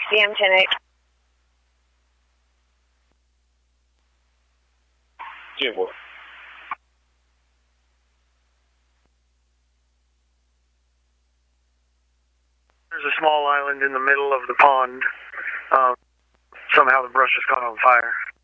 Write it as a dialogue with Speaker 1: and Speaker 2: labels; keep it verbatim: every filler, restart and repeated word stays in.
Speaker 1: B M ten eight.
Speaker 2: ten four.
Speaker 3: There's a small island in the middle of the pond. Um, somehow the brush has caught on fire.